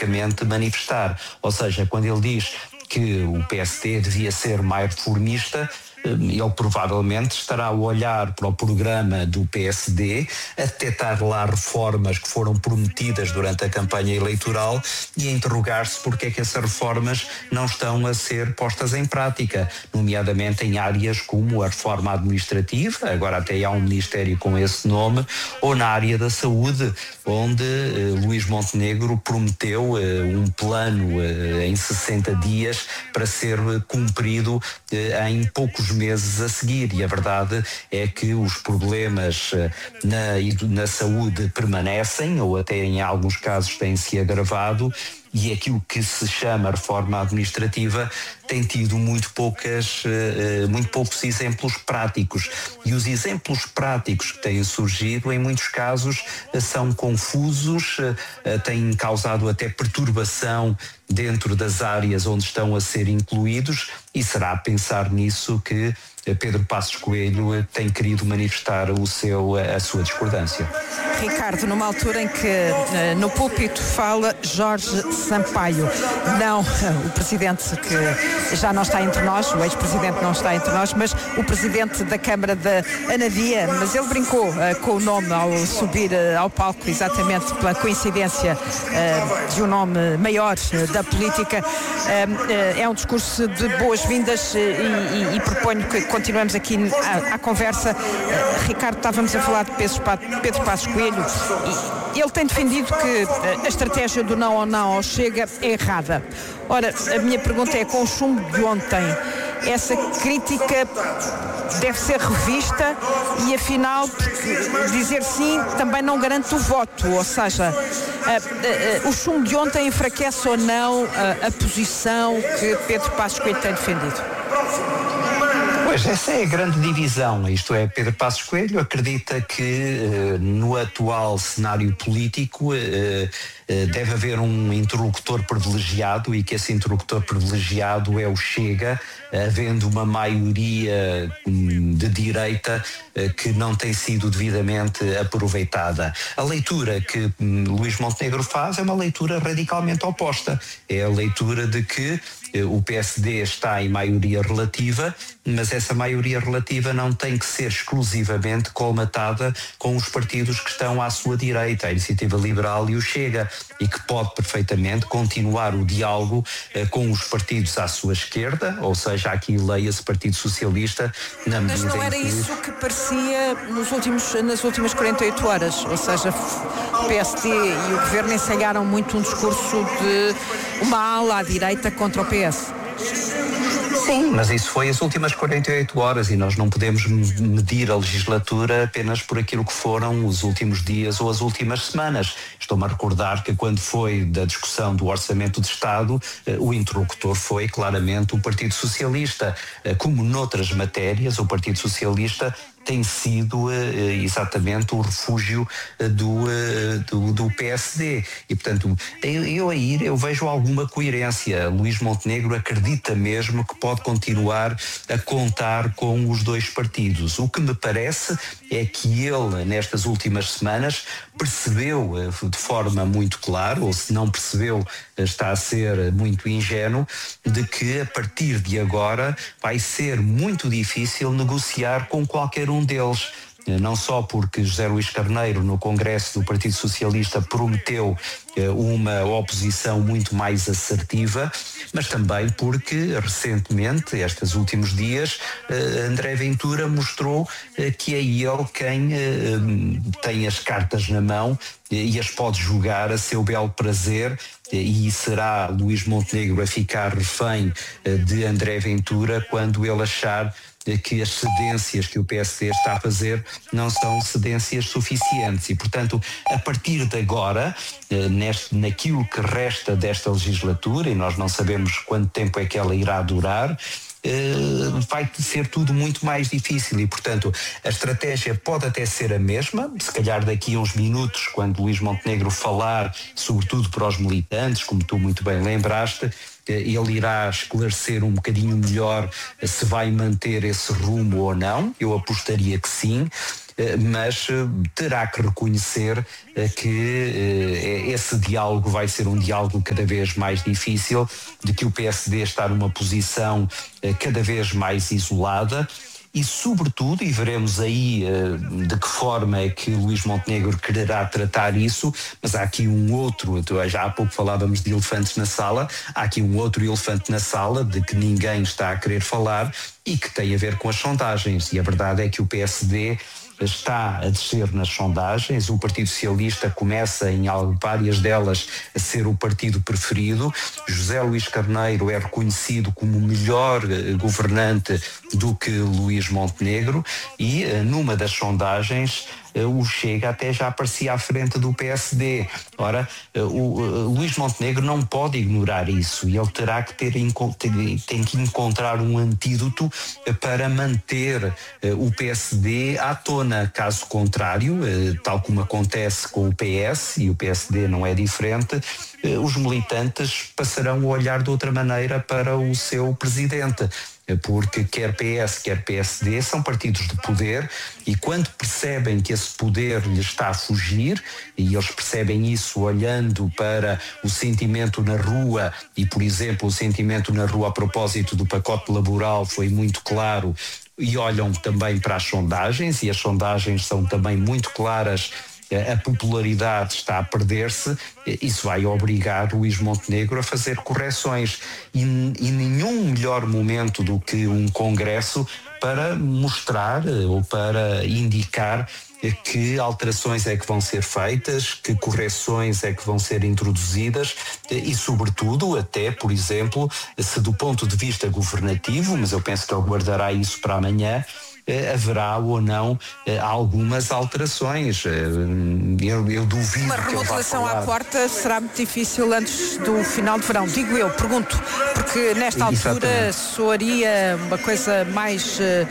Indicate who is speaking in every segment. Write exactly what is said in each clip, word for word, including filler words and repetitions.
Speaker 1: publicamente manifestar. Ou seja, quando ele diz que o P S D devia ser mais reformista, ele provavelmente estará a olhar para o programa do P S D, a detectar lá reformas que foram prometidas durante a campanha eleitoral e a interrogar-se porque é que essas reformas não estão a ser postas em prática, nomeadamente em áreas como a reforma administrativa, agora até há um ministério com esse nome, ou na área da saúde, onde eh, Luís Montenegro prometeu eh, um plano eh, em sessenta dias para ser eh, cumprido eh, em poucos meses a seguir, e a verdade é que os problemas na, na saúde permanecem, ou até em alguns casos têm-se agravado, e aquilo que se chama reforma administrativa tem tido muito, poucas, muito poucos exemplos práticos. E os exemplos práticos que têm surgido, em muitos casos, são confusos, têm causado até perturbação dentro das áreas onde estão a ser incluídos, e será a pensar nisso que Pedro Passos Coelho tem querido manifestar o seu, a sua discordância.
Speaker 2: Ricardo, numa altura em que no púlpito fala Jorge Sampaio, não o presidente que já não está entre nós, o ex-presidente não está entre nós, mas o presidente da Câmara da Anadia, mas ele brincou uh, com o nome ao subir uh, ao palco, exatamente pela coincidência uh, de um nome maior uh, da política. Uh, uh, é um discurso de boas-vindas uh, e, e, e proponho que continuemos aqui à, à conversa. Uh, Ricardo, estávamos a falar de Pedro Passos Coelho, e ele tem defendido que uh, a estratégia do não ou não ao Chega é errada. Ora, a minha pergunta é, com o chumbo de ontem, essa crítica deve ser revista e, afinal, dizer sim também não garante o voto, ou seja, a, a, a, o chumbo de ontem enfraquece ou não a, a posição que Pedro Passos Coelho tem defendido?
Speaker 1: Pois, essa é a grande divisão, isto é, Pedro Passos Coelho acredita que uh, no atual cenário político uh, uh, deve haver um interlocutor privilegiado, e que esse interlocutor privilegiado é o Chega, havendo uma maioria um, de direita uh, que não tem sido devidamente aproveitada. A leitura que um, Luís Montenegro faz é uma leitura radicalmente oposta, é a leitura de que o P S D está em maioria relativa, mas essa maioria relativa não tem que ser exclusivamente colmatada com os partidos que estão à sua direita, a Iniciativa Liberal e o Chega, e que pode perfeitamente continuar o diálogo eh, com os partidos à sua esquerda, ou seja, aqui leia-se Partido Socialista, na medida
Speaker 2: Mas não era
Speaker 1: em que...
Speaker 2: isso que parecia nos últimos, nas últimas quarenta e oito horas, ou seja, o P S D e o Governo ensaiaram muito um discurso de uma ala à direita contra o P S.
Speaker 1: Sim, mas isso foi as últimas quarenta e oito horas, e nós não podemos medir a legislatura apenas por aquilo que foram os últimos dias ou as últimas semanas. Estou-me a recordar que quando foi da discussão do Orçamento de Estado, o interlocutor foi claramente o Partido Socialista. Como noutras matérias, o Partido Socialista tem sido uh, exatamente o refúgio uh, do, uh, do, do P S D. E, portanto, eu, eu aí eu vejo alguma coerência. Luís Montenegro acredita mesmo que pode continuar a contar com os dois partidos. O que me parece é que ele, nestas últimas semanas, percebeu uh, de forma muito clara, ou se não percebeu, uh, está a ser muito ingênuo, de que a partir de agora vai ser muito difícil negociar com qualquer um deles. Não só porque José Luís Carneiro, no Congresso do Partido Socialista, prometeu uma oposição muito mais assertiva, mas também porque, recentemente, estes últimos dias, André Ventura mostrou que é ele quem tem as cartas na mão e as pode jogar a seu belo prazer, e será Luís Montenegro a ficar refém de André Ventura quando ele achar que as cedências que o P S D está a fazer não são cedências suficientes. E, portanto, a partir de agora, neste, naquilo que resta desta legislatura, e nós não sabemos quanto tempo é que ela irá durar, Uh, vai ser tudo muito mais difícil, e, portanto, a estratégia pode até ser a mesma, se calhar daqui a uns minutos, quando Luís Montenegro falar, sobretudo para os militantes, como tu muito bem lembraste, ele irá esclarecer um bocadinho melhor se vai manter esse rumo ou não. Eu apostaria que sim, mas terá que reconhecer que esse diálogo vai ser um diálogo cada vez mais difícil, de que o P S D está numa posição cada vez mais isolada. E, sobretudo, e veremos aí uh, de que forma é que Luís Montenegro quererá tratar isso, mas há aqui um outro, já há pouco falávamos de elefantes na sala, há aqui um outro elefante na sala de que ninguém está a querer falar e que tem a ver com as sondagens. E a verdade é que o P S D está a descer nas sondagens, o Partido Socialista começa em várias delas a ser o partido preferido. José Luís Carneiro é reconhecido como o melhor governante do que Luís Montenegro e numa das sondagens o Chega até já aparecia à frente do P S D. Ora, o Luís Montenegro não pode ignorar isso e ele terá que ter tem que encontrar um antídoto para manter o P S D à tona. Caso contrário, tal como acontece com o P S, e o P S D não é diferente, os militantes passarão a olhar de outra maneira para o seu presidente. Porque quer P S, quer P S D são partidos de poder e quando percebem que esse poder lhes está a fugir, e eles percebem isso olhando para o sentimento na rua, e por exemplo o sentimento na rua a propósito do pacote laboral foi muito claro, e olham também para as sondagens, e as sondagens são também muito claras, a popularidade está a perder-se, isso vai obrigar Luís Montenegro a fazer correções e, e nenhum melhor momento do que um congresso para mostrar ou para indicar que alterações é que vão ser feitas, que correções é que vão ser introduzidas e, sobretudo, até, por exemplo, se do ponto de vista governativo, mas eu penso que ele guardará isso para amanhã, haverá ou não algumas alterações. Eu, eu duvido.
Speaker 2: Uma remodelação à porta será muito difícil antes do final de verão, digo eu, pergunto, porque nesta altura Exatamente. soaria uma coisa mais uh,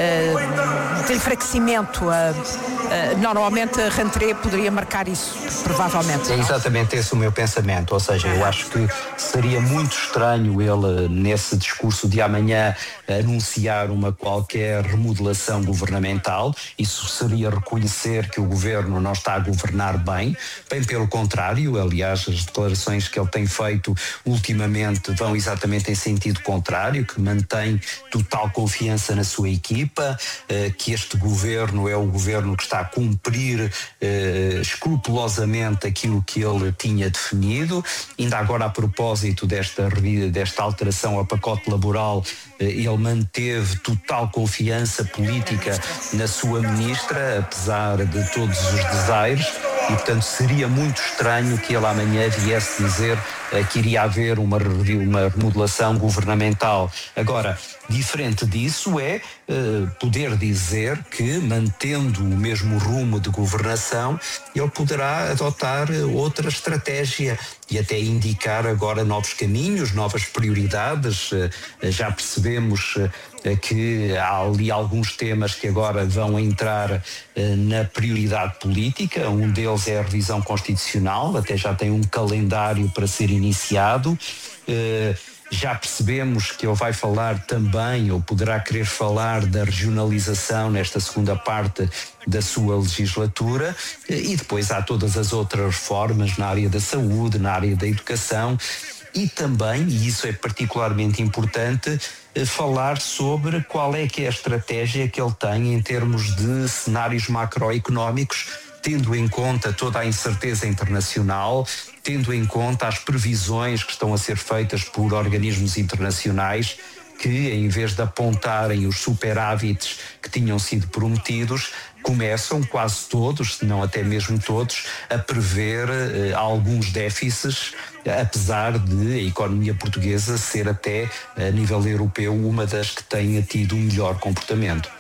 Speaker 2: uh, de enfraquecimento. Uh, uh, normalmente a rentrée poderia marcar isso, provavelmente.
Speaker 1: É exatamente esse o meu pensamento, ou seja, eu acho que seria muito estranho ele, nesse discurso de amanhã, anunciar uma qualquer remodelação governamental. Isso seria reconhecer que o governo não está a governar bem, bem pelo contrário. Aliás, as declarações que ele tem feito ultimamente vão exatamente em sentido contrário, que mantém total confiança na sua equipa, que este governo é o governo que está a cumprir eh, escrupulosamente aquilo que ele tinha definido. Ainda agora, a propósito desta, desta alteração ao pacote laboral, ele manteve total confiança política na sua ministra, apesar de todos os desaires, e portanto seria muito estranho que ele amanhã viesse dizer uh, que iria haver uma, uma remodelação governamental. Agora, diferente disso é uh, poder dizer que, mantendo o mesmo rumo de governação, ele poderá adotar outra estratégia e até indicar agora novos caminhos, novas prioridades. Uh, já percebemos uh, que há ali alguns temas que agora vão entrar uh, na prioridade política. Um deles é a revisão constitucional, até já tem um calendário para ser iniciado. Uh, Já percebemos que ele vai falar também, ou poderá querer falar, da regionalização nesta segunda parte da sua legislatura, e depois há todas as outras reformas na área da saúde, na área da educação, e também, e isso é particularmente importante, falar sobre qual é que é a estratégia que ele tem em termos de cenários macroeconómicos, tendo em conta toda a incerteza internacional, tendo em conta as previsões que estão a ser feitas por organismos internacionais que, em vez de apontarem os superávites que tinham sido prometidos, começam quase todos, se não até mesmo todos, a prever eh, alguns déficits, apesar de a economia portuguesa ser até, a nível europeu, uma das que tenha tido um melhor comportamento.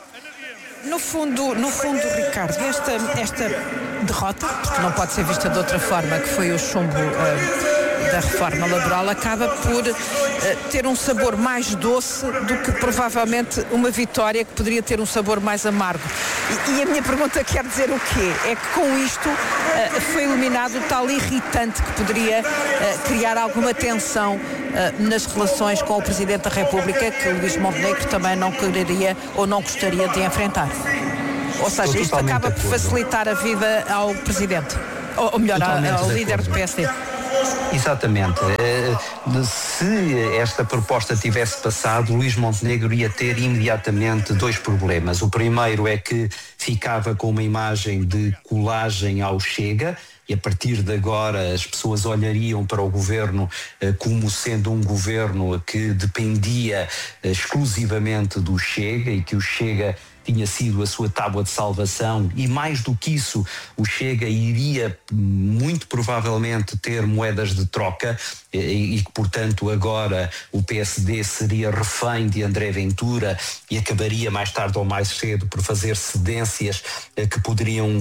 Speaker 2: No fundo, no fundo, Ricardo, esta, esta derrota, porque não pode ser vista de outra forma, que foi o chumbo uh, da reforma laboral, acaba por uh, ter um sabor mais doce do que provavelmente uma vitória que poderia ter um sabor mais amargo. E, e a minha pergunta quer dizer o quê? É que com isto uh, foi eliminado o tal irritante que poderia uh, criar alguma tensão uh, nas relações com o Presidente da República, que Luís Montenegro também não quereria ou não gostaria de enfrentar. Ou seja,
Speaker 1: Estou
Speaker 2: isto acaba por
Speaker 1: acordo.
Speaker 2: facilitar a vida ao Presidente, ou, ou melhor, ao, ao líder do P S D.
Speaker 1: Exatamente. Se esta proposta tivesse passado, Luís Montenegro ia ter imediatamente dois problemas. O primeiro é que ficava com uma imagem de colagem ao Chega, e a partir de agora as pessoas olhariam para o governo eh, como sendo um governo que dependia eh, exclusivamente do Chega e que o Chega tinha sido a sua tábua de salvação, e mais do que isso, o Chega iria muito provavelmente ter moedas de troca e que, portanto, agora o P S D seria refém de André Ventura e acabaria mais tarde ou mais cedo por fazer cedências que poderiam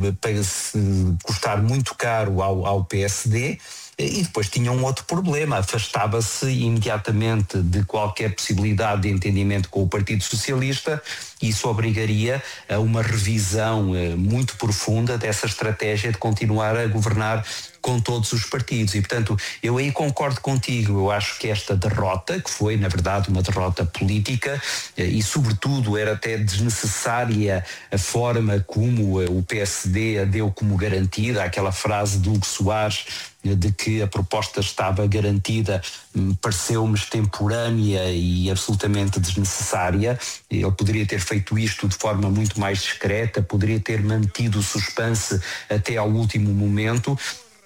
Speaker 1: custar muito caro ao, ao P S D. E depois tinha um outro problema, afastava-se imediatamente de qualquer possibilidade de entendimento com o Partido Socialista, e isso obrigaria a uma revisão muito profunda dessa estratégia de continuar a governar com todos os partidos. E, portanto, eu aí concordo contigo. Eu acho que esta derrota, que foi, na verdade, uma derrota política, e, sobretudo, era até desnecessária a forma como o P S D a deu como garantida, aquela frase de Hugo Soares de que a proposta estava garantida, pareceu-me extemporânea e absolutamente desnecessária. Ele poderia ter feito isto de forma muito mais discreta, poderia ter mantido o suspense até ao último momento.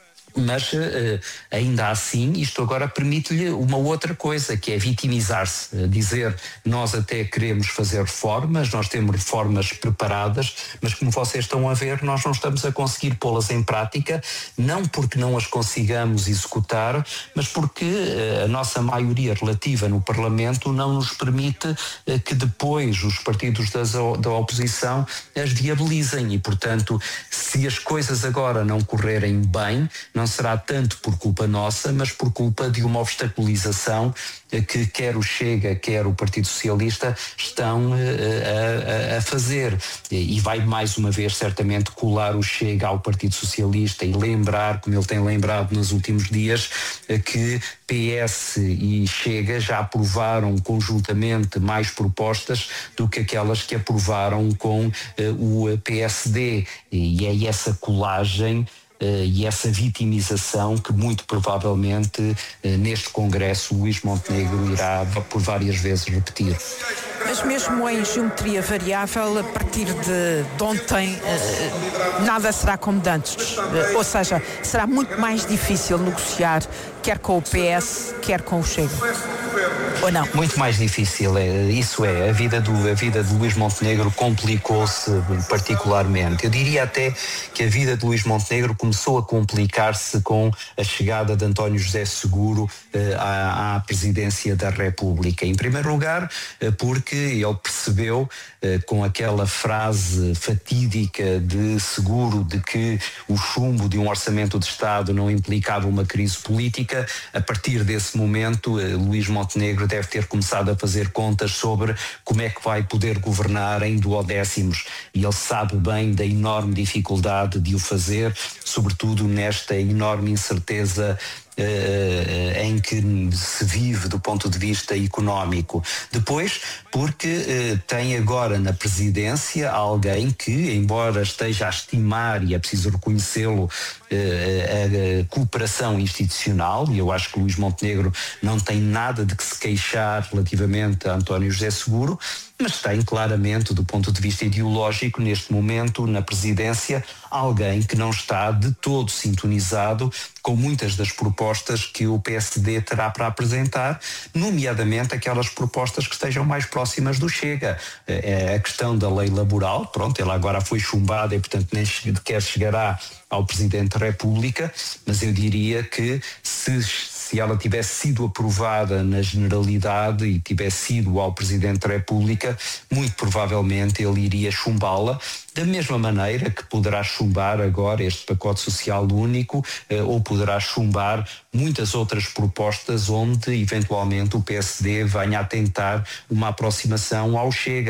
Speaker 1: Mas, uh, ainda assim, isto agora permite-lhe uma outra coisa, que é vitimizar-se, uh, dizer nós até queremos fazer reformas, nós temos reformas preparadas, mas como vocês estão a ver, nós não estamos a conseguir pô-las em prática, não porque não as consigamos executar, mas porque uh, a nossa maioria relativa no Parlamento não nos permite uh, que depois os partidos das, da oposição as viabilizem, e, portanto, se as coisas agora não correrem bem, não será tanto por culpa nossa, mas por culpa de uma obstaculização que quer o Chega, quer o Partido Socialista estão a, a, a fazer. E vai mais uma vez certamente colar o Chega ao Partido Socialista e lembrar, como ele tem lembrado nos últimos dias, que P S e Chega já aprovaram conjuntamente mais propostas do que aquelas que aprovaram com uh, o P S D. E é essa colagem Uh, e essa vitimização que muito provavelmente uh, neste Congresso Luís Montenegro irá por várias vezes repetir.
Speaker 2: Mas mesmo em geometria variável, a partir de, de ontem, uh, nada será como de antes. Uh, ou seja, será muito mais difícil negociar, quer com o P S, quer com o Chega. Ou não?
Speaker 1: Muito mais difícil, é, isso é. A vida, do, a vida de Luís Montenegro complicou-se particularmente. Eu diria até que a vida de Luís Montenegro começou a complicar-se com a chegada de António José Seguro eh, à, à presidência da República. Em primeiro lugar, eh, porque ele percebeu, eh, com aquela frase fatídica de Seguro de que o chumbo de um orçamento de Estado não implicava uma crise política, a partir desse momento, eh, Luís Montenegro deve ter começado a fazer contas sobre como é que vai poder governar em duodécimos, e ele sabe bem da enorme dificuldade de o fazer, sobretudo nesta enorme incerteza Uh, em que se vive do ponto de vista económico. Depois, porque uh, tem agora na presidência alguém que, embora esteja a estimar, e é preciso reconhecê-lo, uh, a, a cooperação institucional, e eu acho que Luís Montenegro não tem nada de que se queixar relativamente a António José Seguro, mas tem claramente, do ponto de vista ideológico, neste momento, na presidência, alguém que não está de todo sintonizado com muitas das propostas que o P S D terá para apresentar, nomeadamente aquelas propostas que estejam mais próximas do Chega. É a questão da lei laboral, pronto, ela agora foi chumbada e, portanto, nem sequer chegará ao Presidente da República, mas eu diria que se... se ela tivesse sido aprovada na generalidade e tivesse sido ao Presidente da República, muito provavelmente ele iria chumbá-la, da mesma maneira que poderá chumbar agora este pacote social único, ou poderá chumbar muitas outras propostas onde, eventualmente, o P S D venha a tentar uma aproximação ao Chega.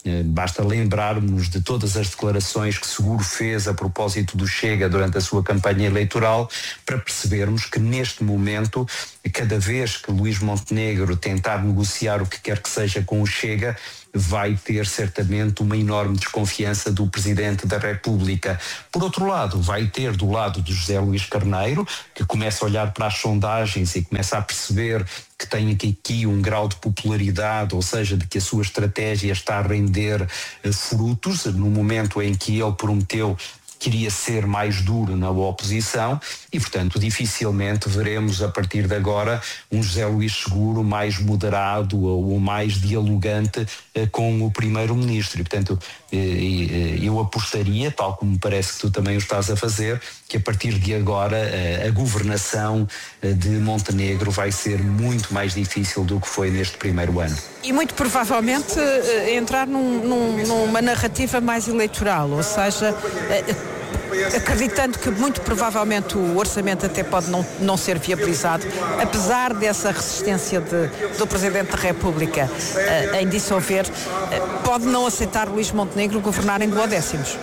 Speaker 1: Basta lembrarmos de todas as declarações que Seguro fez a propósito do Chega durante a sua campanha eleitoral para percebermos que neste momento, cada vez que Luís Montenegro tentar negociar o que quer que seja com o Chega, vai ter certamente uma enorme desconfiança do Presidente da República. Por outro lado, vai ter do lado de José Luís Carneiro, que começa a olhar para as sondagens e começa a perceber que tem aqui, aqui um grau de popularidade, ou seja, de que a sua estratégia está a render uh, frutos, no momento em que ele prometeu queria ser mais duro na oposição e, portanto, dificilmente veremos a partir de agora um José Luís Seguro mais moderado ou mais dialogante eh, com o Primeiro-Ministro. E, portanto, eh, eu apostaria, tal como parece que tu também o estás a fazer, que a partir de agora eh, a governação eh, de Montenegro vai ser muito mais difícil do que foi neste primeiro ano.
Speaker 2: E muito provavelmente eh, entrar num, num, numa narrativa mais eleitoral, ou seja, eh, acreditando que muito provavelmente o orçamento até pode não, não ser viabilizado, apesar dessa resistência de, do Presidente da República uh, em dissolver, uh, pode não aceitar Luís Montenegro governar em duodécimos.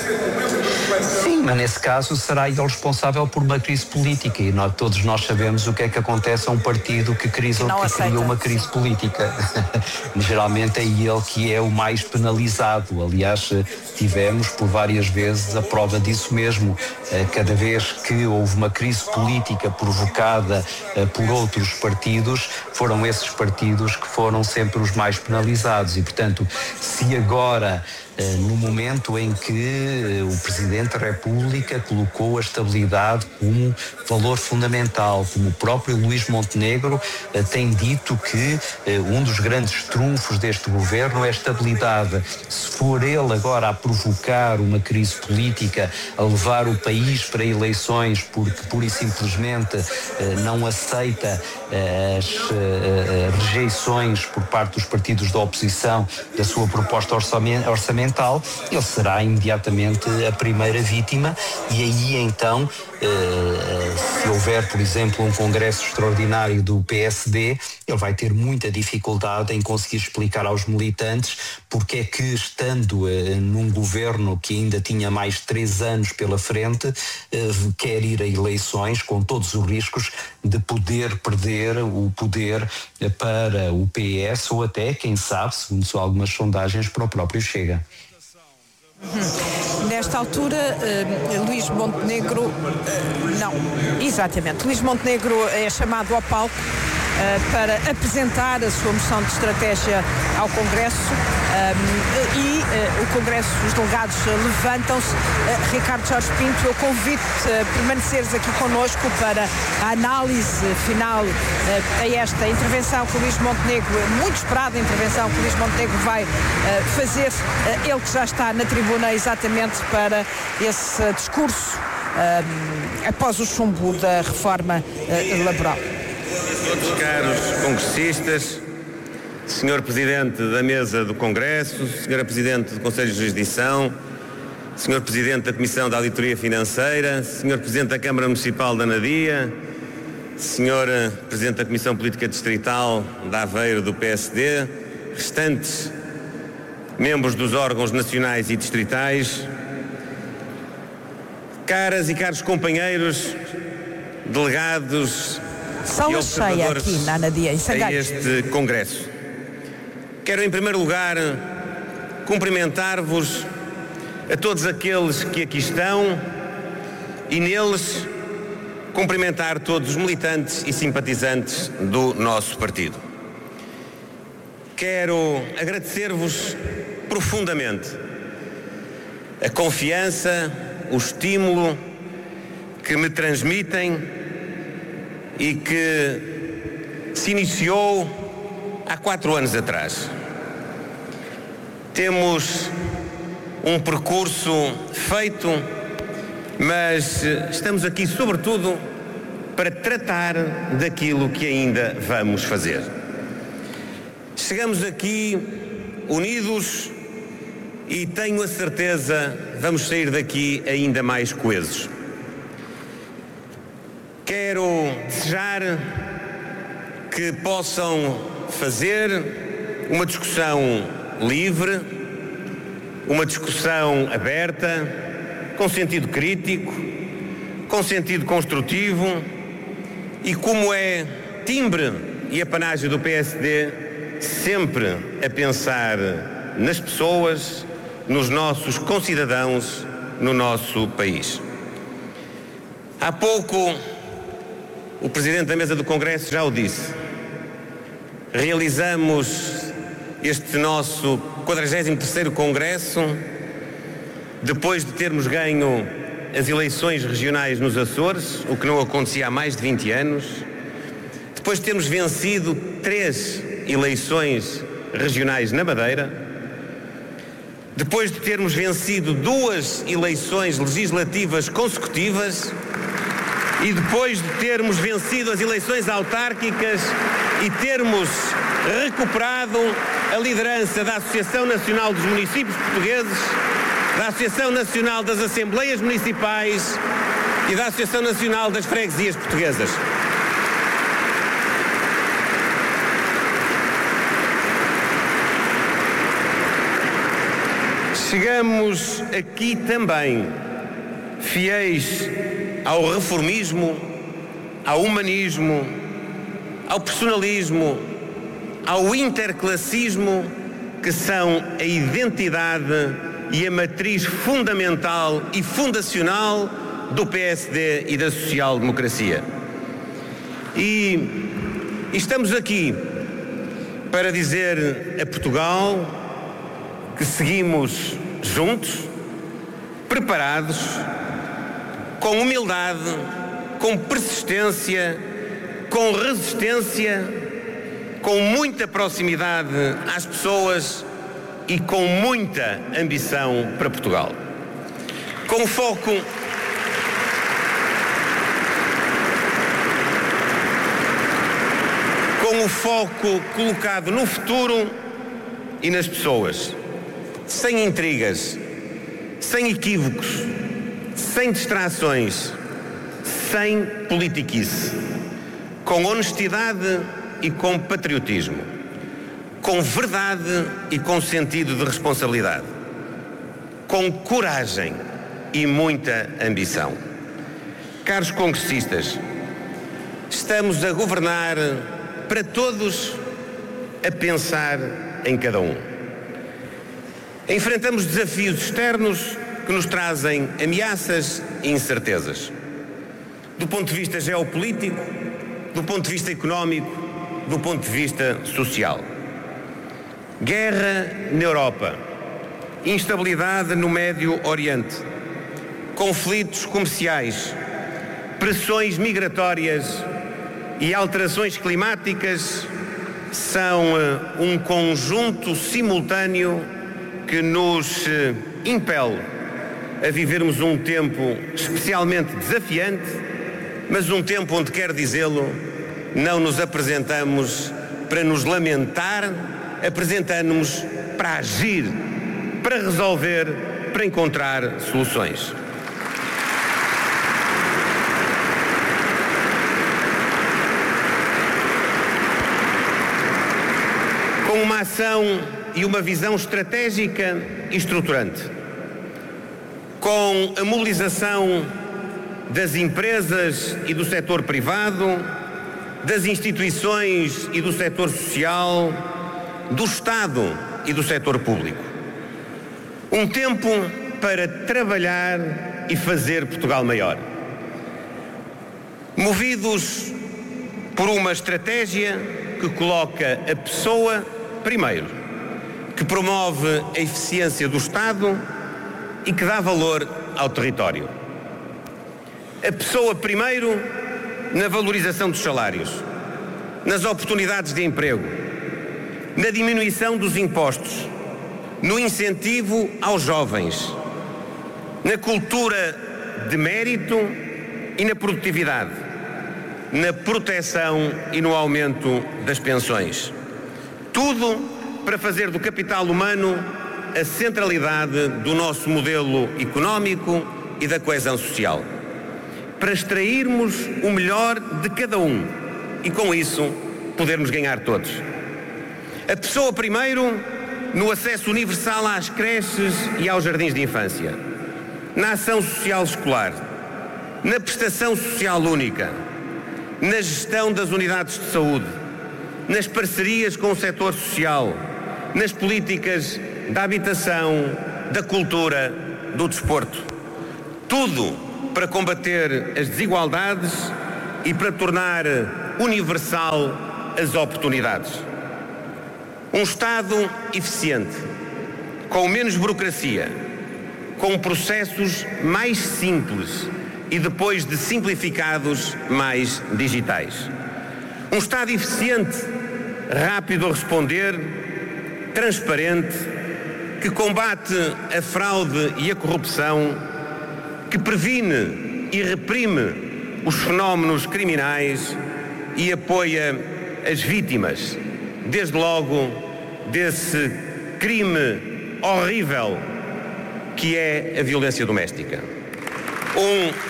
Speaker 1: Sim, mas nesse caso será ele responsável por uma crise política e nós, todos nós sabemos o que é que acontece a um partido que, crise, que cria uma crise política. Geralmente é ele que é o mais penalizado. Aliás, tivemos por várias vezes a prova disso mesmo. Cada vez que houve uma crise política provocada por outros partidos, foram esses partidos que foram sempre os mais penalizados. E, portanto, se agora, no momento em que o Presidente da República colocou a estabilidade como valor fundamental, como o próprio Luís Montenegro tem dito que um dos grandes trunfos deste governo é a estabilidade. Se for ele agora a provocar uma crise política, a levar o país para eleições porque pura e simplesmente não aceita as rejeições por parte dos partidos da oposição da sua proposta orçamental, ele será imediatamente a primeira vítima e aí então, se houver, por exemplo, um congresso extraordinário do P S D, ele vai ter muita dificuldade em conseguir explicar aos militantes porque é que, estando num governo que ainda tinha mais três anos pela frente, quer ir a eleições com todos os riscos de poder perder o poder para o P S ou até, quem sabe, segundo algumas sondagens, para o próprio Chega.
Speaker 2: Uhum. Nesta altura, uh, Luís Montenegro, uh, não, exatamente, Luís Montenegro é chamado ao palco uh, para apresentar a sua moção de estratégia ao Congresso um, e uh, o Congresso, os delegados uh, levantam-se. Uh, Ricardo Jorge Pinto, eu convido-te a permaneceres aqui connosco para a análise final uh, a esta intervenção que o Luís Montenegro, muito esperada intervenção que o Luís Montenegro vai uh, fazer, uh, ele que já está na tribuna exatamente para esse uh, discurso uh, após o chumbo da reforma uh, laboral.
Speaker 3: Todos caros congressistas, senhor Presidente da Mesa do Congresso, senhora Presidente do Conselho de Jurisdição, senhor Presidente da Comissão da Auditoria Financeira, senhor Presidente da Câmara Municipal da Anadia, senhora Presidente da Comissão Política Distrital da Aveiro do P S D, restantes membros dos órgãos nacionais e distritais, caras e caros companheiros, delegados
Speaker 2: Sala cheia aqui na Anadia, em Sangalhos,
Speaker 3: a este Congresso. Quero, em primeiro lugar, cumprimentar-vos a todos aqueles que aqui estão e, neles, cumprimentar todos os militantes e simpatizantes do nosso partido. Quero agradecer-vos profundamente a confiança, o estímulo que me transmitem e que se iniciou há quatro anos atrás. Temos um percurso feito, mas estamos aqui sobretudo para tratar daquilo que ainda vamos fazer. Chegamos aqui unidos e tenho a certeza vamos sair daqui ainda mais coesos. Quero desejar que possam fazer uma discussão livre, uma discussão aberta, com sentido crítico, com sentido construtivo e, como é timbre e apanágio do P S D, sempre a pensar nas pessoas, nos nossos concidadãos, no nosso país. Há pouco, o Presidente da Mesa do Congresso já o disse. Realizamos este nosso quadragésimo terceiro Congresso depois de termos ganho as eleições regionais nos Açores, o que não acontecia há mais de vinte anos, depois de termos vencido três eleições regionais na Madeira, depois de termos vencido duas eleições legislativas consecutivas e depois de termos vencido as eleições autárquicas e termos recuperado a liderança da Associação Nacional dos Municípios Portugueses, da Associação Nacional das Assembleias Municipais e da Associação Nacional das Freguesias Portuguesas. Chegamos aqui também fiéis ao reformismo, ao humanismo, ao personalismo, ao interclassismo, que são a identidade e a matriz fundamental e fundacional do P S D e da social-democracia. E, e estamos aqui para dizer a Portugal que seguimos juntos, preparados, com humildade, com persistência, com resistência, com muita proximidade às pessoas e com muita ambição para Portugal. Com foco com o foco colocado no futuro e nas pessoas, sem intrigas, sem equívocos, sem distrações, sem politiquice, com honestidade e com patriotismo, com verdade e com sentido de responsabilidade, com coragem e muita ambição. Caros congressistas, estamos a governar para todos, a pensar em cada um. Enfrentamos desafios externos que nos trazem ameaças e incertezas. Do ponto de vista geopolítico, do ponto de vista económico, do ponto de vista social. Guerra na Europa, instabilidade no Médio Oriente, conflitos comerciais, pressões migratórias e alterações climáticas são uh, um conjunto simultâneo que nos uh, impele a vivermos um tempo especialmente desafiante, mas um tempo onde, quero dizê-lo, não nos apresentamos para nos lamentar, apresentamos-nos para agir, para resolver, para encontrar soluções. Com uma ação e uma visão estratégica e estruturante, com a mobilização das empresas e do setor privado, das instituições e do setor social, do Estado e do setor público. Um tempo para trabalhar e fazer Portugal maior. Movidos por uma estratégia que coloca a pessoa primeiro, que promove a eficiência do Estado e que dá valor ao território. A pessoa primeiro na valorização dos salários, nas oportunidades de emprego, na diminuição dos impostos, no incentivo aos jovens, na cultura de mérito e na produtividade, na proteção e no aumento das pensões. Tudo para fazer do capital humano a centralidade do nosso modelo económico e da coesão social. Para extrairmos o melhor de cada um e, com isso, podermos ganhar todos. A pessoa primeiro no acesso universal às creches e aos jardins de infância, na ação social escolar, na prestação social única, na gestão das unidades de saúde, nas parcerias com o setor social, nas políticas da habitação, da cultura, do desporto. Tudo para combater as desigualdades e para tornar universal as oportunidades. Um Estado eficiente, com menos burocracia, com processos mais simples e depois de simplificados mais digitais. Um Estado eficiente, rápido a responder, transparente, que combate a fraude e a corrupção, que previne e reprime os fenómenos criminais e apoia as vítimas, desde logo desse crime horrível que é a violência doméstica. Um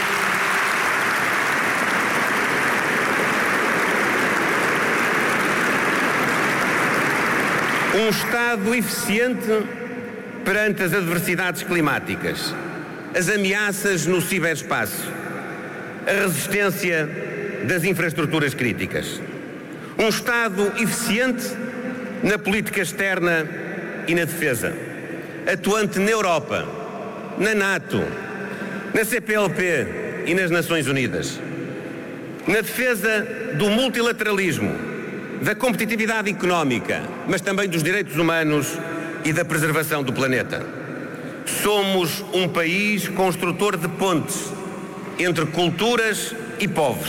Speaker 3: Um Estado eficiente perante as adversidades climáticas, as ameaças no ciberespaço, a resistência das infraestruturas críticas. Um Estado eficiente na política externa e na defesa, atuante na Europa, na NATO, na C P L P e nas Nações Unidas, na defesa do multilateralismo, da competitividade económica, mas também dos direitos humanos e da preservação do planeta. Somos um país construtor de pontes entre culturas e povos,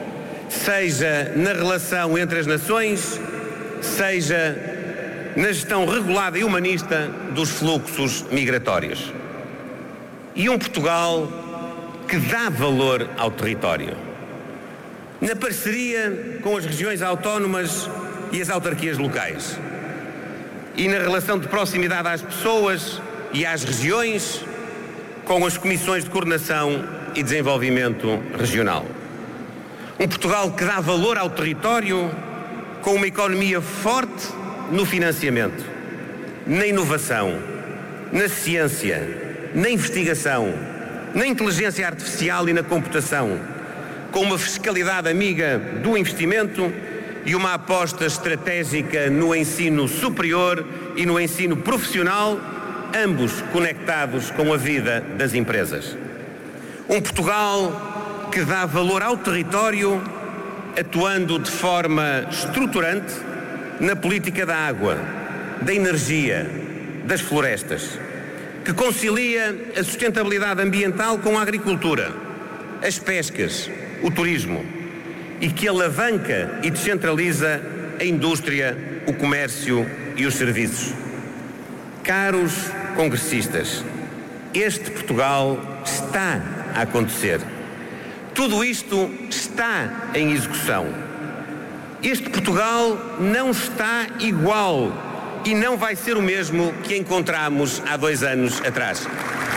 Speaker 3: seja na relação entre as nações, seja na gestão regulada e humanista dos fluxos migratórios. E um Portugal que dá valor ao território, na parceria com as regiões autónomas e as autarquias locais, e na relação de proximidade às pessoas e às regiões com as comissões de coordenação e desenvolvimento regional. Um Portugal que dá valor ao território com uma economia forte no financiamento, na inovação, na ciência, na investigação, na inteligência artificial e na computação, com uma fiscalidade amiga do investimento e uma aposta estratégica no ensino superior e no ensino profissional, ambos conectados com a vida das empresas. Um Portugal que dá valor ao território, atuando de forma estruturante na política da água, da energia, das florestas, que concilia a sustentabilidade ambiental com a agricultura, as pescas, o turismo, e que alavanca e descentraliza a indústria, o comércio e os serviços. Caros congressistas, este Portugal está a acontecer. Tudo isto está em execução. Este Portugal não está igual e não vai ser o mesmo que encontramos há dois anos atrás.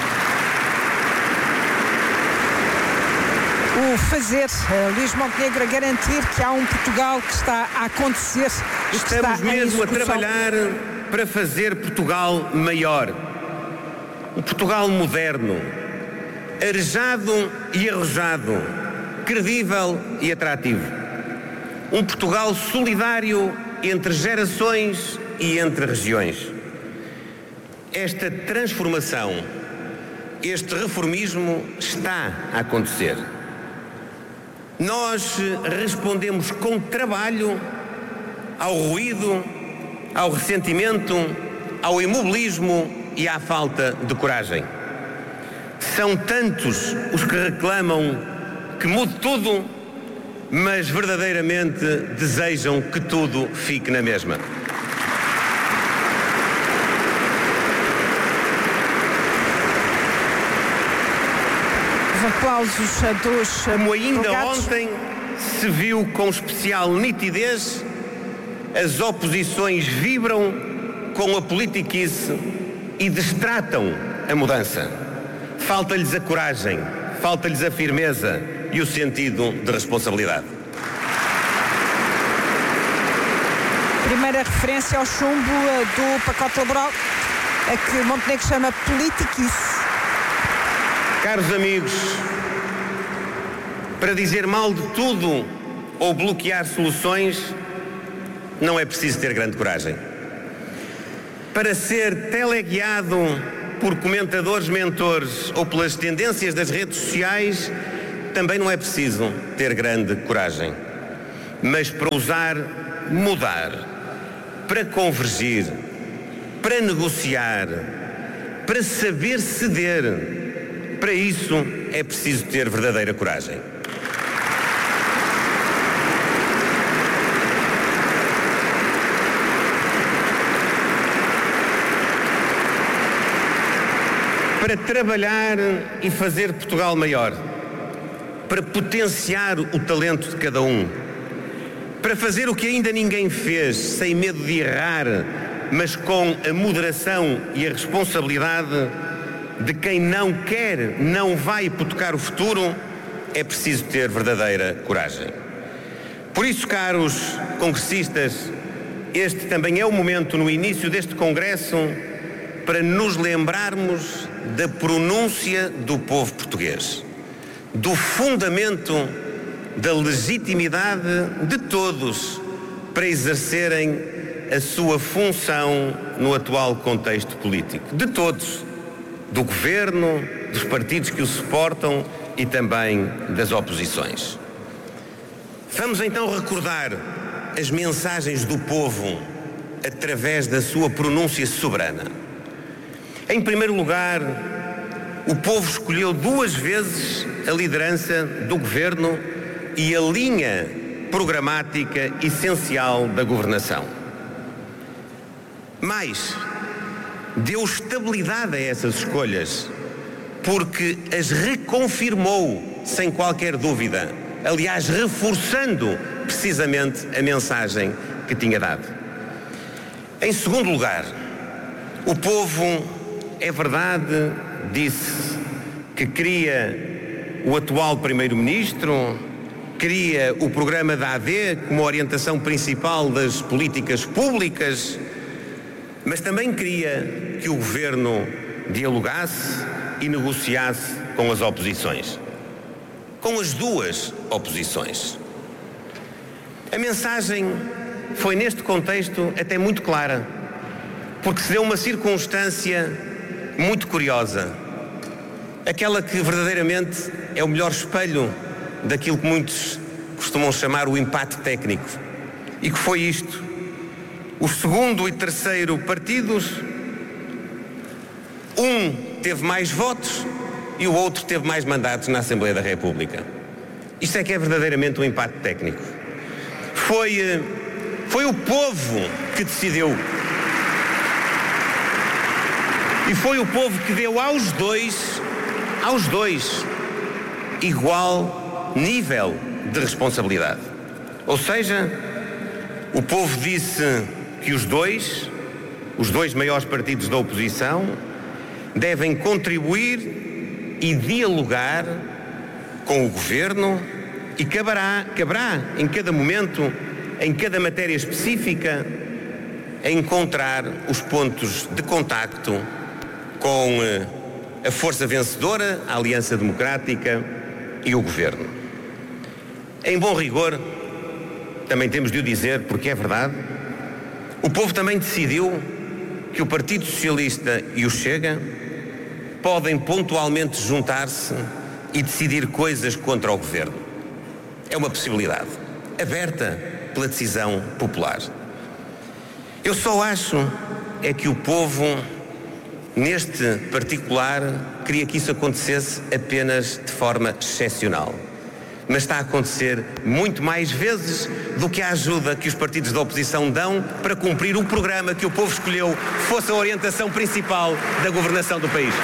Speaker 2: O fazer, uh, Luís Montenegro, a garantir que há um Portugal que está a acontecer.
Speaker 3: Estamos mesmo a trabalhar para fazer Portugal maior. Um Portugal moderno, arejado e arrojado, credível e atrativo. Um Portugal solidário entre gerações e entre regiões. Esta transformação, este reformismo está a acontecer. Nós respondemos com trabalho ao ruído, ao ressentimento, ao imobilismo e à falta de coragem. São tantos os que reclamam que mude tudo, mas verdadeiramente desejam que tudo fique na mesma.
Speaker 2: Os aplausos a dos
Speaker 3: Como ainda
Speaker 2: delegados.
Speaker 3: ontem se viu com especial nitidez, as oposições vibram com a politiquice e destratam a mudança. Falta-lhes a coragem, falta-lhes a firmeza e o sentido de responsabilidade.
Speaker 2: Primeira referência ao chumbo do pacote laboral, a que Montenegro chama politiquice.
Speaker 3: Caros amigos, para dizer mal de tudo ou bloquear soluções, não é preciso ter grande coragem. Para ser teleguiado por comentadores mentores ou pelas tendências das redes sociais, também não é preciso ter grande coragem. Mas para ousar mudar, para convergir, para negociar, para saber ceder, para isso é preciso ter verdadeira coragem. Para trabalhar e fazer Portugal maior, para potenciar o talento de cada um, para fazer o que ainda ninguém fez, sem medo de errar, mas com a moderação e a responsabilidade de quem não quer, não vai hipotecar o futuro, é preciso ter verdadeira coragem. Por isso, caros congressistas, este também é o momento, no início deste Congresso, para nos lembrarmos da pronúncia do povo português, do fundamento da legitimidade de todos para exercerem a sua função no atual contexto político. De todos, do governo, dos partidos que o suportam e também das oposições. Vamos então recordar as mensagens do povo através da sua pronúncia soberana. Em primeiro lugar, o povo escolheu duas vezes a liderança do governo e a linha programática essencial da governação. Mais, deu estabilidade a essas escolhas, porque as reconfirmou sem qualquer dúvida, aliás, reforçando precisamente a mensagem que tinha dado. Em segundo lugar, o povo, é verdade, disse que queria o atual primeiro-ministro, queria o programa da A D como orientação principal das políticas públicas, mas também queria que o governo dialogasse e negociasse com as oposições. Com as duas oposições. A mensagem foi, neste contexto, até muito clara, porque se deu uma circunstância muito curiosa, aquela que verdadeiramente é o melhor espelho daquilo que muitos costumam chamar o empate técnico, e que foi isto: o segundo e terceiro partidos, um teve mais votos e o outro teve mais mandatos na Assembleia da República. Isto é que é verdadeiramente um empate técnico. Foi, foi o povo que decidiu. E foi o povo que deu aos dois, aos dois, igual nível de responsabilidade. Ou seja, o povo disse que os dois, os dois maiores partidos da oposição, devem contribuir e dialogar com o governo, e caberá, caberá em cada momento, em cada matéria específica, encontrar os pontos de contacto com a força vencedora, a Aliança Democrática e o governo. Em bom rigor, também temos de o dizer, porque é verdade, o povo também decidiu que o Partido Socialista e o Chega podem pontualmente juntar-se e decidir coisas contra o governo. É uma possibilidade, aberta pela decisão popular. Eu só acho é que o povo, neste particular, queria que isso acontecesse apenas de forma excepcional. Mas está a acontecer muito mais vezes do que a ajuda que os partidos da oposição dão para cumprir o programa que o povo escolheu fosse a orientação principal da governação do país.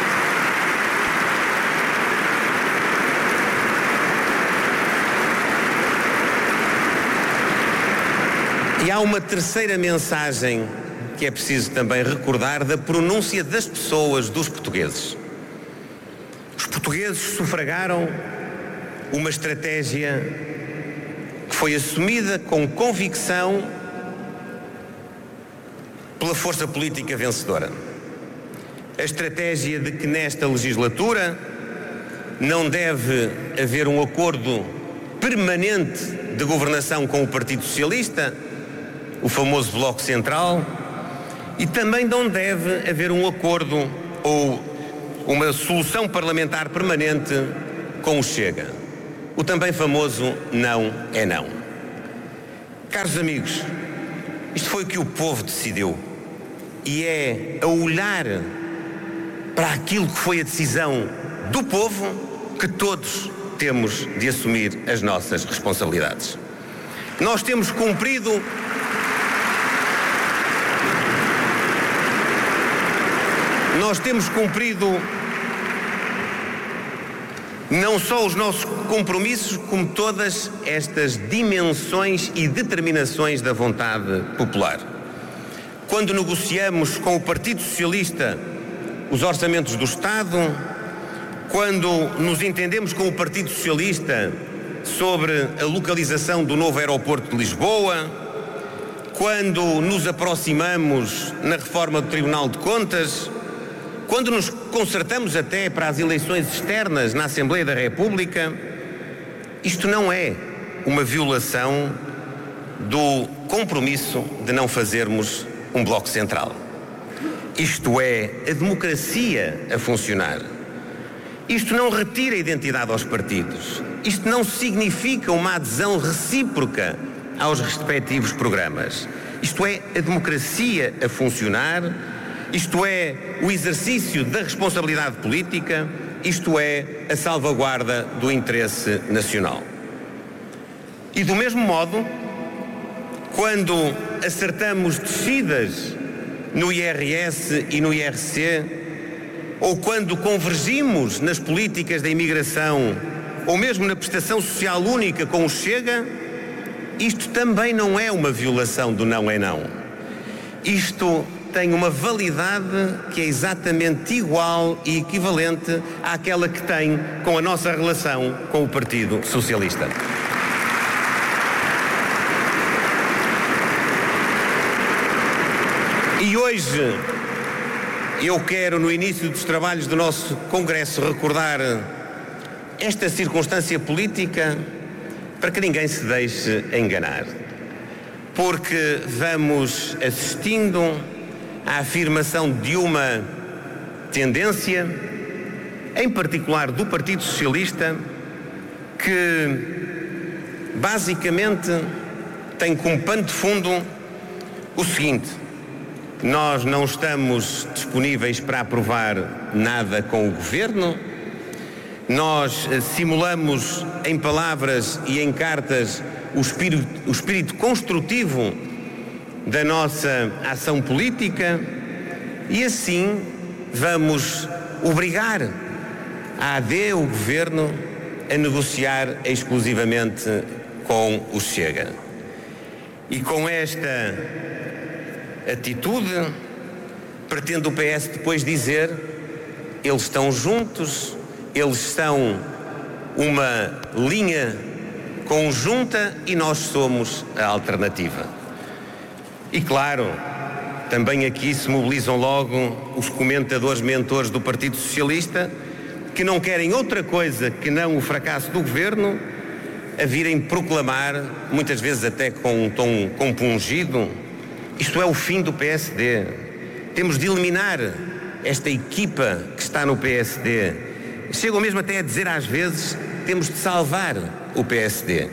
Speaker 3: E há uma terceira mensagem que é preciso também recordar, da pronúncia das pessoas, dos portugueses. Os portugueses sufragaram uma estratégia que foi assumida com convicção pela força política vencedora. A estratégia de que nesta legislatura não deve haver um acordo permanente de governação com o Partido Socialista, o famoso Bloco Central, e também não deve haver um acordo ou uma solução parlamentar permanente com o Chega. O também famoso não é não. Caros amigos, isto foi o que o povo decidiu e é a olhar para aquilo que foi a decisão do povo que todos temos de assumir as nossas responsabilidades. Nós temos cumprido Nós temos cumprido não só os nossos compromissos, como todas estas dimensões e determinações da vontade popular. Quando negociamos com o Partido Socialista os orçamentos do Estado, quando nos entendemos com o Partido Socialista sobre a localização do novo aeroporto de Lisboa, quando nos aproximamos na reforma do Tribunal de Contas, quando nos concertamos até para as eleições externas na Assembleia da República, isto não é uma violação do compromisso de não fazermos um bloco central. Isto é a democracia a funcionar. Isto não retira a identidade aos partidos. Isto não significa uma adesão recíproca aos respectivos programas. Isto é a democracia a funcionar. Isto é o exercício da responsabilidade política, isto é a salvaguarda do interesse nacional. E do mesmo modo, quando acertamos descidas no I R S e no I R C, ou quando convergimos nas políticas da imigração, ou mesmo na prestação social única com o Chega, isto também não é uma violação do não é não. Isto tem uma validade que é exatamente igual e equivalente àquela que tem com a nossa relação com o Partido Socialista. E hoje eu quero, no início dos trabalhos do nosso Congresso, recordar esta circunstância política para que ninguém se deixe enganar. Porque vamos assistindo à afirmação de uma tendência, em particular do Partido Socialista, que basicamente tem como pano de fundo o seguinte: nós não estamos disponíveis para aprovar nada com o Governo, nós simulamos em palavras e em cartas o espírito, o espírito construtivo da nossa ação política e assim vamos obrigar a A D, o Governo, a negociar exclusivamente com o Chega. E com esta atitude pretende o P S depois dizer: eles estão juntos, eles são uma linha conjunta e nós somos a alternativa. E claro, também aqui se mobilizam logo os comentadores mentores do Partido Socialista, que não querem outra coisa que não o fracasso do Governo, a virem proclamar, muitas vezes até com um tom compungido: isto é o fim do P S D. Temos de eliminar esta equipa que está no P S D. Chegam mesmo até a dizer às vezes: temos de salvar o P S D.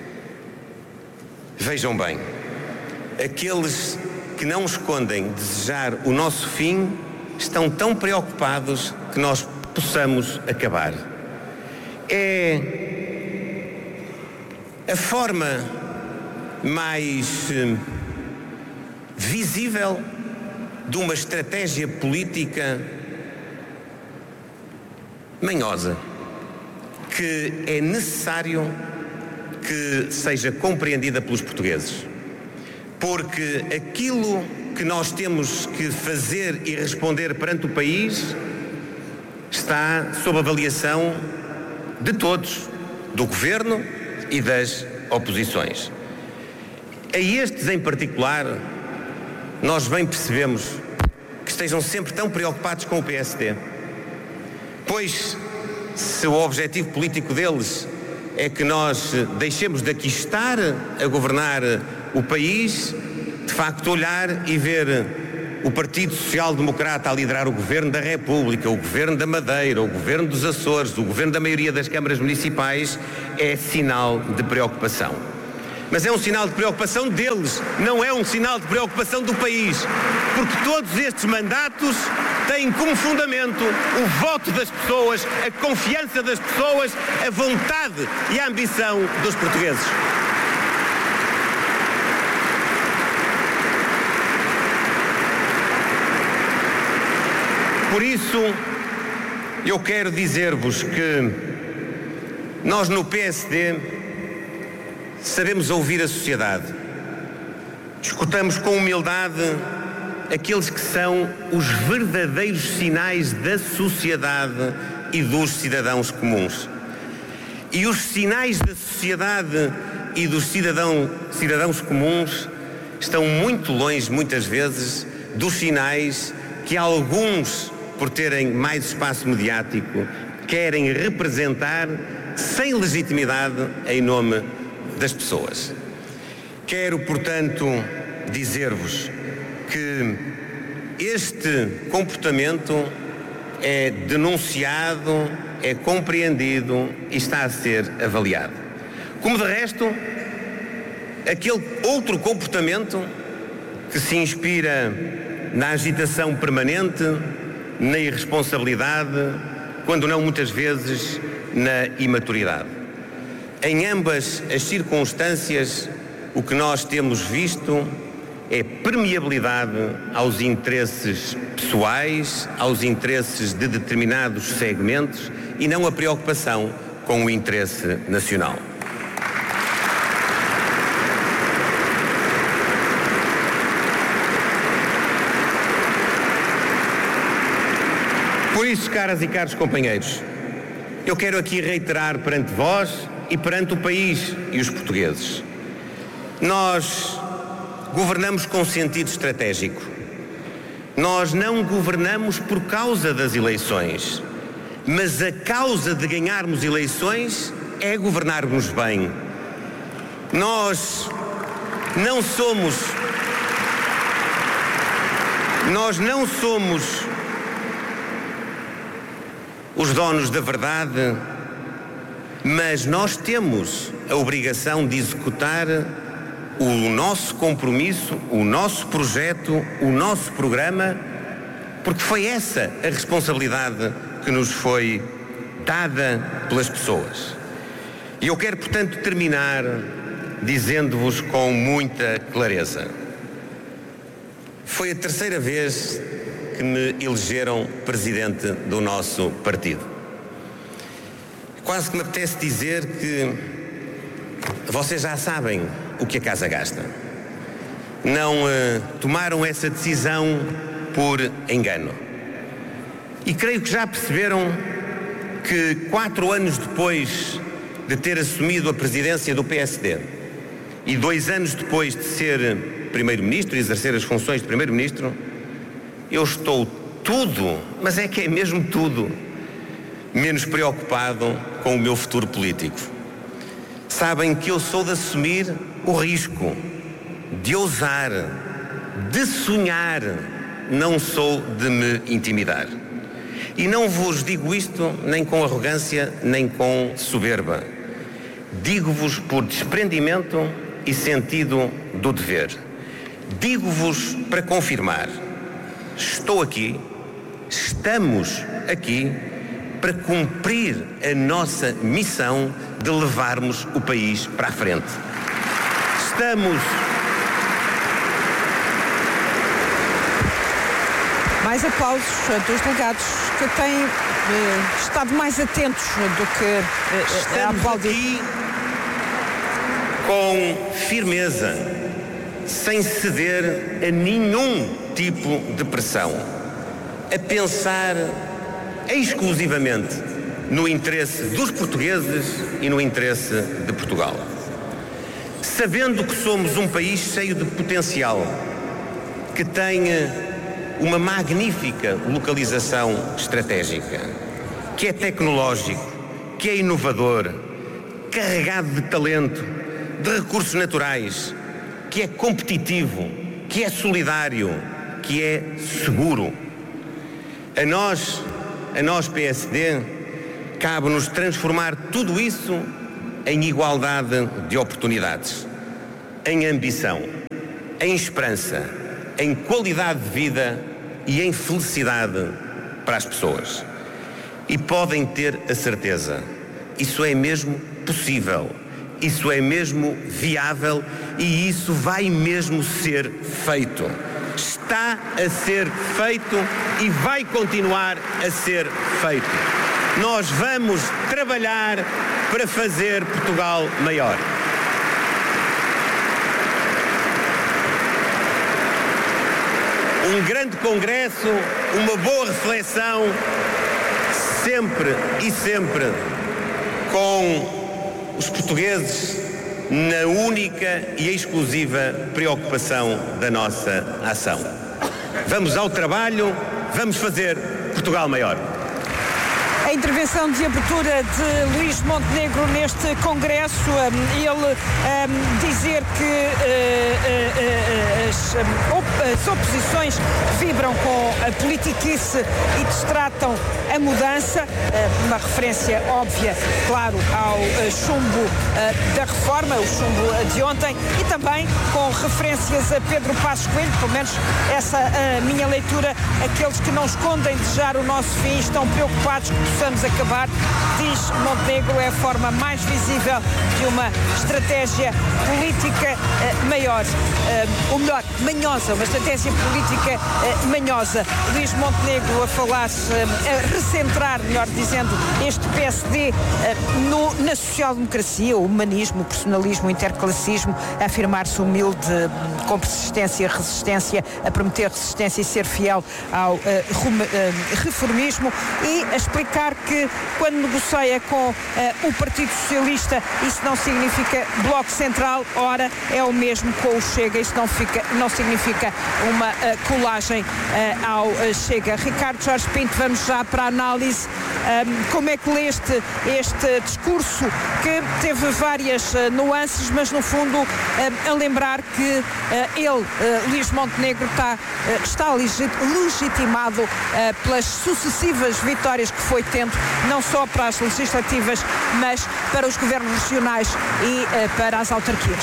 Speaker 3: Vejam bem, aqueles que não escondem desejar o nosso fim estão tão preocupados que nós possamos acabar. É a forma mais eh, visível de uma estratégia política manhosa, que é necessário que seja compreendida pelos portugueses. Porque aquilo que nós temos que fazer e responder perante o país está sob avaliação de todos, do Governo e das oposições. A estes em particular nós bem percebemos que estejam sempre tão preocupados com o P S D. Pois, se o objetivo político deles é que nós deixemos de aqui estar a governar o país, de facto olhar e ver o Partido Social Democrata a liderar o Governo da República, o Governo da Madeira, o Governo dos Açores, o Governo da maioria das câmaras municipais, é sinal de preocupação. Mas é um sinal de preocupação deles, não é um sinal de preocupação do país, porque todos estes mandatos têm como fundamento o voto das pessoas, a confiança das pessoas, a vontade e a ambição dos portugueses. Por isso, eu quero dizer-vos que nós no P S D sabemos ouvir a sociedade. Escutamos com humildade aqueles que são os verdadeiros sinais da sociedade e dos cidadãos comuns. E os sinais da sociedade e dos cidadão, cidadãos comuns estão muito longe, muitas vezes, dos sinais que alguns, por terem mais espaço mediático, querem representar sem legitimidade em nome das pessoas. Quero, portanto, dizer-vos que este comportamento é denunciado, é compreendido e está a ser avaliado. Como de resto, aquele outro comportamento que se inspira na agitação permanente, na irresponsabilidade, quando não muitas vezes na imaturidade. Em ambas as circunstâncias, o que nós temos visto é permeabilidade aos interesses pessoais, aos interesses de determinados segmentos e não a preocupação com o interesse nacional. Por isso, caras e caros companheiros, eu quero aqui reiterar perante vós e perante o país e os portugueses. Nós governamos com sentido estratégico. Nós não governamos por causa das eleições, mas a causa de ganharmos eleições é governarmos bem. Nós não somos... Nós não somos os donos da verdade, mas nós temos a obrigação de executar o nosso compromisso, o nosso projeto, o nosso programa, porque foi essa a responsabilidade que nos foi dada pelas pessoas. E eu quero, portanto, terminar dizendo-vos com muita clareza. Foi a terceira vez que me elegeram presidente do nosso partido. Quase que me apetece dizer que vocês já sabem o que a casa gasta. Não uh, tomaram essa decisão por engano. E creio que já perceberam que quatro anos depois de ter assumido a presidência do P S D e dois anos depois de ser primeiro-ministro e exercer as funções de primeiro-ministro, eu estou tudo, mas é que é mesmo tudo, menos preocupado com o meu futuro político. Sabem que eu sou de assumir o risco, de ousar, de sonhar, não sou de me intimidar. E não vos digo isto nem com arrogância, nem com soberba. Digo-vos por desprendimento e sentido do dever. Digo-vos para confirmar. Estou aqui, estamos aqui para cumprir a nossa missão de levarmos o país para a frente. Estamos...
Speaker 2: Mais aplausos dos delegados que têm eh, estado mais atentos do que eh, a aplaudir.
Speaker 3: Aqui com firmeza, sem ceder a nenhum tipo de pressão, a pensar exclusivamente no interesse dos portugueses e no interesse de Portugal. Sabendo que somos um país cheio de potencial, que tem uma magnífica localização estratégica, que é tecnológico, que é inovador, carregado de talento, de recursos naturais, que é competitivo, que é solidário, que é seguro. A nós, a nós P S D, cabe-nos transformar tudo isso em igualdade de oportunidades, em ambição, em esperança, em qualidade de vida e em felicidade para as pessoas. E podem ter a certeza, isso é mesmo possível, isso é mesmo viável e isso vai mesmo ser feito. Está a ser feito e vai continuar a ser feito. Nós vamos trabalhar para fazer Portugal maior. Um grande congresso, uma boa reflexão, sempre e sempre com os portugueses na única e exclusiva preocupação da nossa ação. Vamos ao trabalho, vamos fazer Portugal maior.
Speaker 2: A intervenção de abertura de Luís Montenegro neste congresso, ele um, dizer que uh, uh, as, um, as oposições vibram com a politiquice e destratam a mudança, uh, uma referência óbvia, claro, ao uh, chumbo uh, da reforma, o chumbo de ontem, e também com referências a Pedro Passos Coelho, pelo menos essa uh, minha leitura, aqueles que não escondem desejar o nosso fim, estão preocupados que possamos acabar, diz Montenegro, é a forma mais visível de uma estratégia política uh, maior, uh, ou melhor, manhosa, uma estratégia política uh, manhosa. Luís Montenegro a falar, uh, a recentrar, melhor dizendo, este P S D uh, no, na social-democracia, o humanismo, o personalismo, o interclassismo, a afirmar-se humilde, uh, com persistência e resistência, a prometer resistência e ser fiel ao uh, rum, uh, reformismo, e a explicar que quando negocia com uh, o Partido Socialista, isso não significa Bloco Central, ora é o mesmo com o Chega, isso não, fica, não significa uma uh, colagem uh, ao uh, Chega. Ricardo Jorge Pinto, vamos já para a análise. Um, como é que leste este discurso que teve várias uh, nuances, mas no fundo uh, a lembrar que uh, ele, uh, Luís Montenegro, está, uh, está legit, legitimado uh, pelas sucessivas vitórias que foi tendo, não só para as legislativas, mas para os governos regionais e uh, para as autarquias.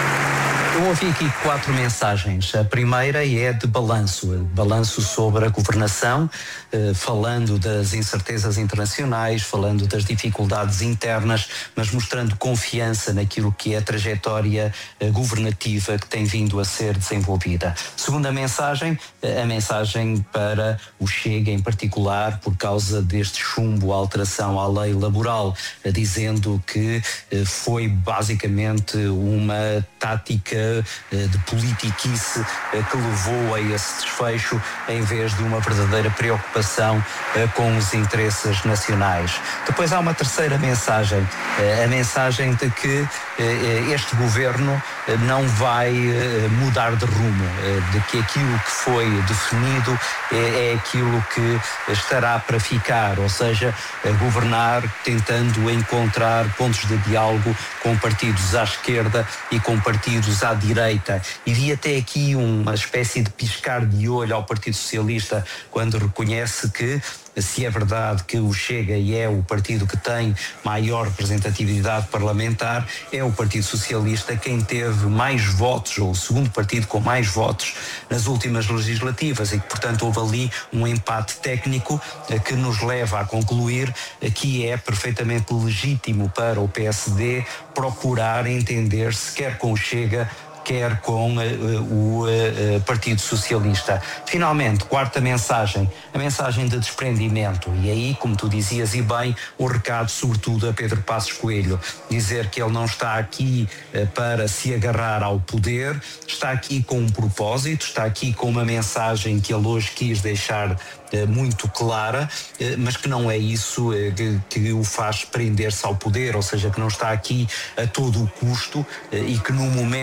Speaker 1: Eu ouvi aqui quatro mensagens. A primeira é de balanço, balanço sobre a governação, eh, falando das incertezas internacionais, falando das dificuldades internas, mas mostrando confiança naquilo que é a trajetória eh, governativa que tem vindo a ser desenvolvida. Segunda mensagem, eh, a mensagem para o Chega em particular, por causa deste chumbo à alteração à lei laboral, eh, dizendo que eh, foi basicamente uma tática de politiquice que levou a esse desfecho, em vez de uma verdadeira preocupação com os interesses nacionais. Depois há uma terceira mensagem, a mensagem de que este governo não vai mudar de rumo, de que aquilo que foi definido é aquilo que estará para ficar, ou seja, governar tentando encontrar pontos de diálogo com partidos à esquerda e com partidos à direita. E vi até aqui uma espécie de piscar de olho ao Partido Socialista quando reconhece que, se é verdade que o Chega e é o partido que tem maior representatividade parlamentar, é o Partido Socialista quem teve mais votos, ou o segundo partido com mais votos nas últimas legislativas, e que, portanto, houve ali um empate técnico que nos leva a concluir que é perfeitamente legítimo para o P S D procurar entender-se quer com o Chega, quer com uh, o uh, Partido Socialista. Finalmente, quarta mensagem, a mensagem de desprendimento. E aí, como tu dizias e bem, o recado sobretudo a Pedro Passos Coelho. Dizer que ele não está aqui uh, para se agarrar ao poder, está aqui com um propósito, está aqui com uma mensagem que ele hoje quis deixar muito clara, mas que não é isso que, que o faz prender-se ao poder, ou seja, que não está aqui a todo o custo, e que no momento em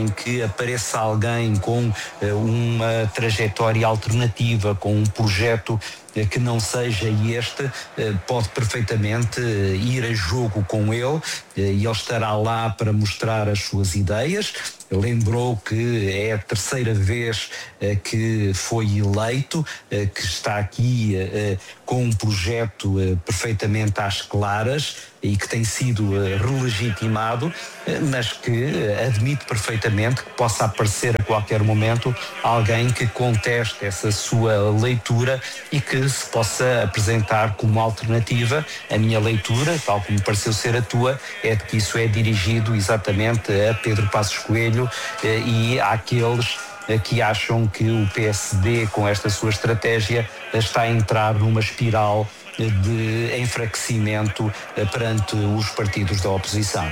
Speaker 1: que apareça alguém com uma trajetória alternativa, com um projeto que não seja este, pode perfeitamente ir a jogo com ele e ele estará lá para mostrar as suas ideias. Lembrou que é a terceira vez que foi eleito, que está aqui com um projeto perfeitamente às claras e que tem sido relegitimado, mas que admite perfeitamente que possa aparecer a qualquer momento alguém que conteste essa sua leitura e que se possa apresentar como alternativa. A minha leitura, tal como pareceu ser a tua, é de que isso é dirigido exatamente a Pedro Passos Coelho e àqueles que acham que o P S D, com esta sua estratégia, está a entrar numa espiral de enfraquecimento perante os partidos da oposição.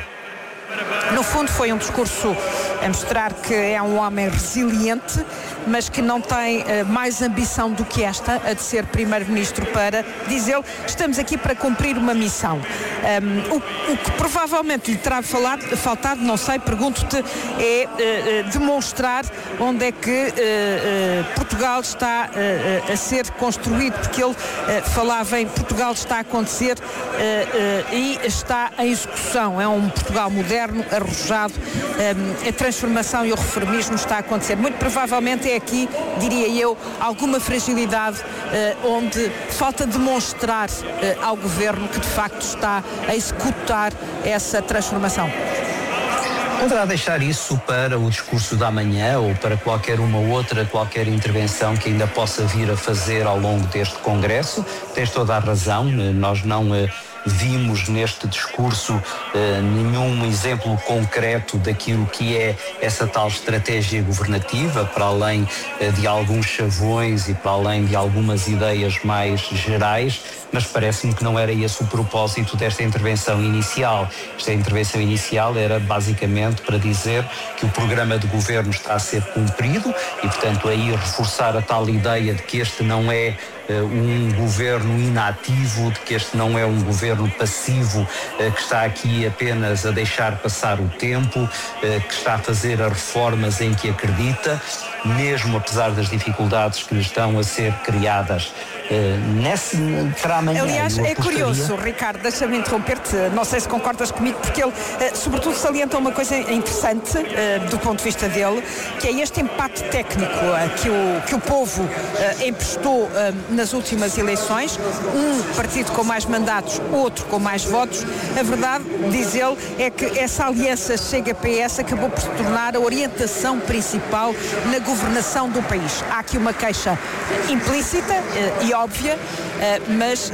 Speaker 2: No fundo foi um discurso a mostrar que é um homem resiliente, mas que não tem uh, mais ambição do que esta, a de ser primeiro-ministro, para, diz ele, estamos aqui para cumprir uma missão. Um, o, o que provavelmente lhe terá falado, faltado, não sei, pergunto-te, é uh, uh, demonstrar onde é que uh, uh, Portugal está uh, uh, a ser construído, porque ele uh, falava em Portugal está a acontecer uh, uh, e está em execução. É um Portugal moderno, arrojado, um, a transformação e o reformismo está a acontecer. Muito provavelmente é aqui, diria eu, alguma fragilidade uh, onde falta demonstrar uh, ao governo que de facto está a executar essa transformação.
Speaker 1: Poderá deixar isso para o discurso da manhã ou para qualquer uma outra, qualquer intervenção que ainda possa vir a fazer ao longo deste Congresso. Tens toda a razão, nós não uh, vimos neste discurso uh, nenhum exemplo concreto daquilo que é essa tal estratégia governativa, para além uh, de alguns chavões e para além de algumas ideias mais gerais, mas parece-me que não era esse o propósito desta intervenção inicial. Esta intervenção inicial era basicamente para dizer que o programa de governo está a ser cumprido e, portanto, aí reforçar a tal ideia de que este não é uh, um governo inativo, de que este não é um governo passivo, uh, que está aqui apenas a deixar passar o tempo, uh, que está a fazer as reformas em que acredita, mesmo apesar das dificuldades que lhe estão a ser criadas. Uh, nesse, para amanhã.
Speaker 2: Aliás, é curioso, Ricardo, deixa-me interromper-te, não sei se concordas comigo, porque ele, uh, sobretudo, salienta uma coisa interessante uh, do ponto de vista dele, que é este empate técnico uh, que, o, que o povo uh, emprestou uh, nas últimas eleições, um partido com mais mandatos, outro com mais votos. A verdade, diz ele, é que essa aliança Chega-P S acabou por se tornar a orientação principal na governação do país. Há aqui uma queixa implícita uh, e óbvia, mas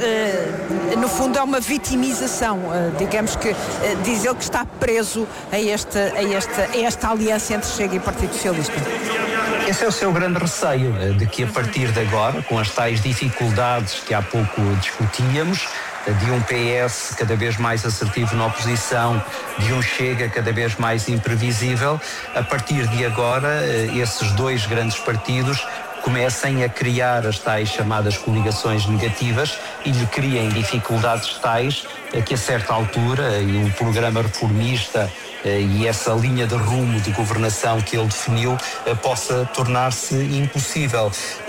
Speaker 2: no fundo é uma vitimização, digamos que diz ele que está preso a esta, a esta, a esta aliança entre Chega e Partido Socialista.
Speaker 1: Esse é o seu grande receio, de que a partir de agora, com as tais dificuldades que há pouco discutíamos, de um P S cada vez mais assertivo na oposição, de um Chega cada vez mais imprevisível, a partir de agora esses dois grandes partidos comecem a criar as tais chamadas coligações negativas e lhe criem dificuldades tais que a certa altura e o programa reformista e essa linha de rumo de governação que ele definiu possa tornar-se impossível.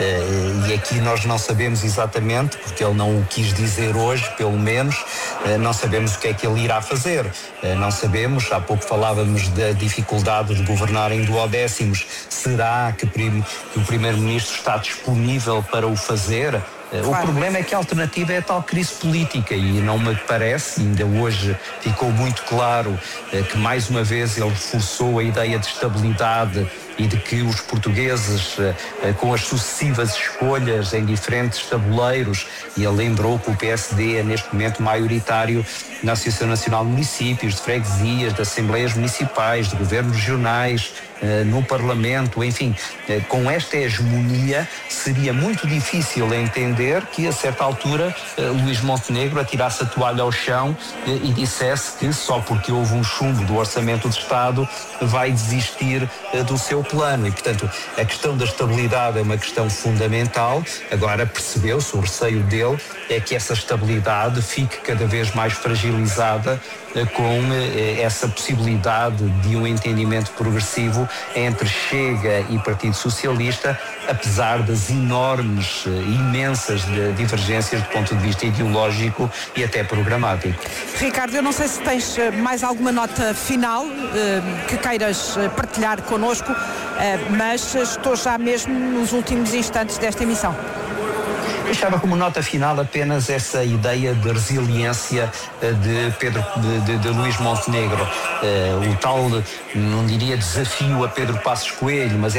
Speaker 1: E aqui nós não sabemos exatamente, porque ele não o quis dizer hoje, pelo menos, não sabemos o que é que ele irá fazer. Não sabemos, há pouco falávamos da dificuldade de governar em duodécimos. Será que, prim- que o Primeiro-Ministro está disponível para o fazer? O claro. Problema é que a alternativa é a tal crise política e não me parece, ainda hoje ficou muito claro que mais uma vez ele reforçou a ideia de estabilidade e de que os portugueses, com as sucessivas escolhas em diferentes tabuleiros, e ele lembrou que o P S D é neste momento maioritário na Associação Nacional de Municípios, de freguesias, de assembleias municipais, de governos regionais, no Parlamento, enfim, com esta hegemonia seria muito difícil entender que a certa altura Luís Montenegro atirasse a toalha ao chão e dissesse que só porque houve um chumbo do Orçamento de Estado vai desistir do seu plano e, portanto, a questão da estabilidade é uma questão fundamental. Agora percebeu-se, o receio dele é que essa estabilidade fique cada vez mais fragilizada com essa possibilidade de um entendimento progressivo entre Chega e Partido Socialista, apesar das enormes, imensas divergências do ponto de vista ideológico e até programático.
Speaker 2: Ricardo, eu não sei se tens mais alguma nota final que queiras partilhar connosco, mas estou já mesmo nos últimos instantes desta emissão.
Speaker 1: Deixava como nota final apenas essa ideia de resiliência de Pedro de, de, de Luís Montenegro, uh, o tal, não diria desafio a Pedro Passos Coelho, mas